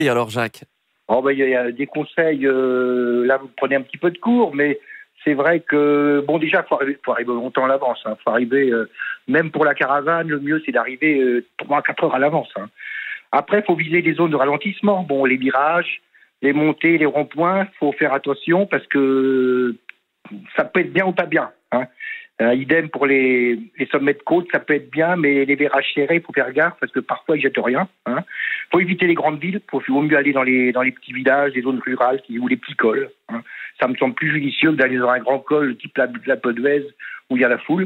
Et alors, Jacques? Oh, ben, il y a des conseils, là vous prenez un petit peu de cours, mais c'est vrai que, bon déjà, faut arriver longtemps à l'avance. Hein. Faut arriver, même pour la caravane, le mieux c'est d'arriver 3 à 4 heures à l'avance. Hein. Après, il faut viser les zones de ralentissement. Bon, les virages, les montées, les ronds-points, faut faire attention parce que ça peut être bien ou pas bien. Hein. Idem pour les sommets de côte, ça peut être bien, mais les virages serrés, il faut faire gaffe parce que parfois ils jettent rien. Hein. Faut éviter les grandes villes, vaut mieux aller dans les petits villages, les zones rurales ou les petits cols. Hein. Ça me semble plus judicieux que d'aller dans un grand col type la Podouez où il y a la foule.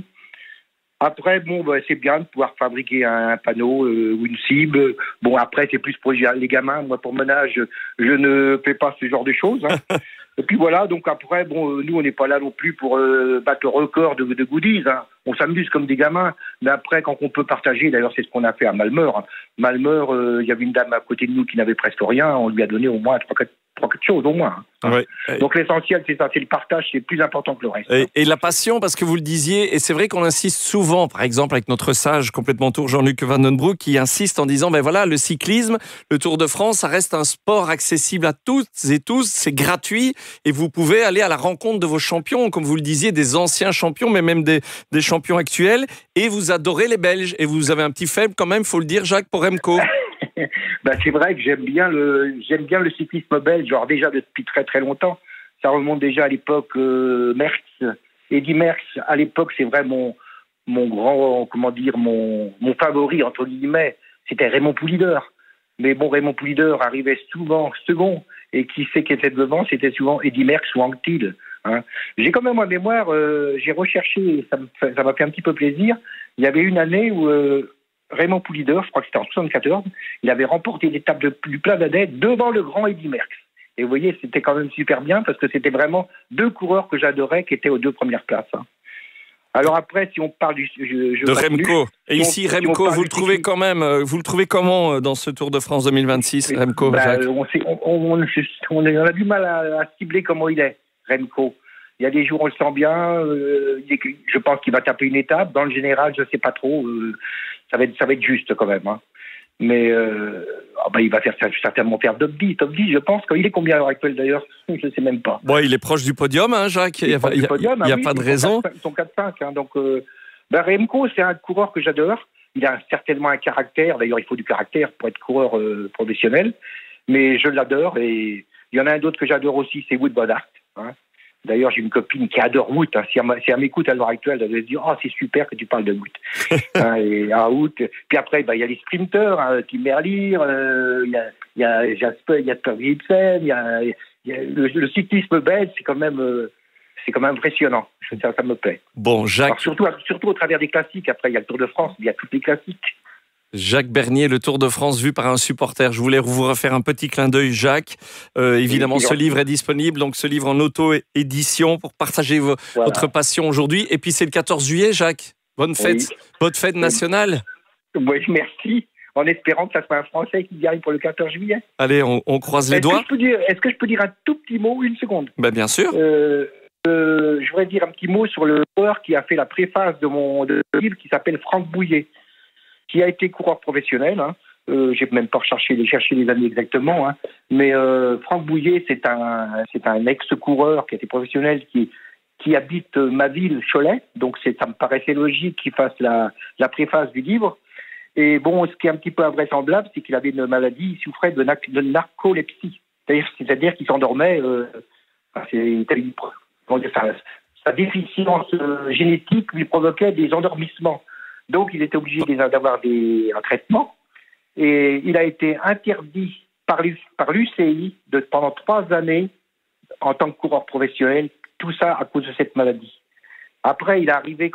Après, bon, bah, c'est bien de pouvoir fabriquer un panneau ou une cible. Bon, après, c'est plus pour les gamins. Moi, pour mon âge, je ne fais pas ce genre de choses. Hein. Et puis voilà, donc après, bon, nous, on n'est pas là non plus pour battre le record de goodies. Hein. On s'amuse comme des gamins. Mais après, quand on peut partager, d'ailleurs, c'est ce qu'on a fait à Malmeur. Hein. Malmeur, il y avait une dame à côté de nous qui n'avait presque rien. On lui a donné au moins 3-4 choses, au moins. Hein. Ouais. Donc l'essentiel, c'est ça, c'est le partage, c'est plus important que le reste. Et la passion, parce que vous le disiez, et c'est vrai qu'on insiste souvent, par exemple avec notre sage complètement tour, Jean-Luc Van Den Broek, qui insiste en disant, ben voilà, le cyclisme, le Tour de France, ça reste un sport accessible à toutes et tous, c'est gratuit, et vous pouvez aller à la rencontre de vos champions, comme vous le disiez, des anciens champions, mais même des champions actuels, et vous adorez les Belges, et vous avez un petit faible quand même, faut le dire, Jacques, pour Remco. Ben, c'est vrai que j'aime bien le cyclisme belge, genre déjà depuis très très longtemps. Ça remonte déjà à l'époque Merckx, Eddy Merckx. À l'époque, c'est vrai mon grand, comment dire, mon favori entre guillemets, c'était Raymond Poulidor. Mais bon, Raymond Poulidor arrivait souvent second, et qui sait qui était devant, c'était souvent Eddy Merckx ou Hank Thiel. Hein. J'ai quand même en mémoire, j'ai recherché, ça m'a fait un petit peu plaisir. Il y avait une année où Raymond Poulidor, je crois que c'était en 74, il avait remporté l'étape du Pla-d'Adet devant le grand Eddy Merckx. Et vous voyez, c'était quand même super bien parce que c'était vraiment 2 coureurs que j'adorais qui étaient aux 2 premières places. Hein. Alors après, si on parle de Remco. Et ici, Remco, vous le trouvez quand même, vous le trouvez comment dans ce Tour de France 2026, Remco, Jacques? On a du mal à cibler comment il est, Remco. Il y a des jours où on le sent bien. Je pense qu'il va taper une étape. Dans le général, je ne sais pas trop. Ça va être juste quand même. Hein. Mais il va certainement faire top 10, je pense. Il est combien à l'heure actuelle d'ailleurs? Je ne sais même pas. Bon, il est proche du podium, hein, Jacques. Il n'y a pas de raison. Ils sont 4-5. Hein, donc, Remco, c'est un coureur que j'adore. Il a certainement un caractère. D'ailleurs, il faut du caractère pour être coureur professionnel. Mais je l'adore. Et il y en a un autre que j'adore aussi, c'est Wout van Aert. Hein. D'ailleurs, j'ai une copine qui adore Wout. Hein. Si elle m'écoute à l'heure actuelle, elle va se dire « Oh, c'est super que tu parles de Wout. » Et à Wout. Puis après, il y a les sprinteurs, hein, Tim Merlier, il y a Jasper, il y a Tom Gibson, il y a le cyclisme belge, c'est quand même impressionnant. Ça me plaît. Bon, Jacques. Alors, surtout au travers des classiques. Après, il y a le Tour de France, il y a toutes les classiques. Jacques Bernier, le Tour de France vu par un supporter. Je voulais vous refaire un petit clin d'œil, Jacques. Évidemment, ce livre est disponible, donc ce livre en auto-édition pour partager votre passion aujourd'hui. Et puis, c'est le 14 juillet, Jacques. Bonne fête, bonne fête nationale. Oui, merci. En espérant que ça soit un Français qui y arrive pour le 14 juillet. Allez, on croise les doigts. Est-ce que je peux dire un tout petit mot, une seconde? Ben, bien sûr. Je voudrais dire un petit mot sur le coureur qui a fait la préface de mon livre qui s'appelle Franck Bouillet, qui a été coureur professionnel. Hein. J'ai même pas cherché les années exactement. Hein. Mais Franck Bouillet, c'est un ex-coureur qui a été professionnel qui habite ma ville, Cholet. Donc ça me paraissait logique qu'il fasse la préface du livre. Et bon, ce qui est un petit peu invraisemblable, c'est qu'il avait une maladie, il souffrait de narcolepsie. C'est-à-dire qu'il s'endormait. Sa déficience génétique lui provoquait des endormissements. Donc, il était obligé d'avoir un traitement. Et il a été interdit par l'UCI pendant 3 années en tant que coureur professionnel. Tout ça à cause de cette maladie. Après, il est arrivé,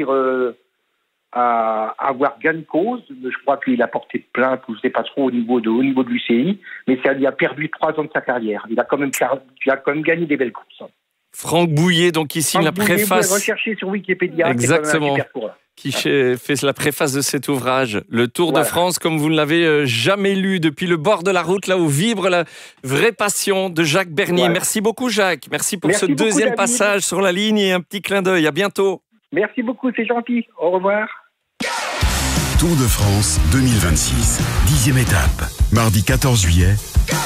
à avoir gain de cause. Je crois qu'il a porté plainte, je ne sais pas trop, au niveau de l'UCI. Mais ça lui a perdu 3 ans de sa carrière. Il a quand même gagné des belles courses. Franck Bouillet, donc ici, Franck la Bouillet, préface. vous pouvez rechercher sur Wikipédia. Exactement. Qui fait la préface de cet ouvrage. Le Tour de France, comme vous ne l'avez jamais lu, depuis le bord de la route, là où vibre la vraie passion de Jacques Bernier. Voilà. Merci beaucoup, Jacques. Merci pour ce deuxième passage sur la ligne et un petit clin d'œil. À bientôt. Merci beaucoup, c'est gentil. Au revoir. Tour de France 2026, 10e étape. Mardi 14 juillet,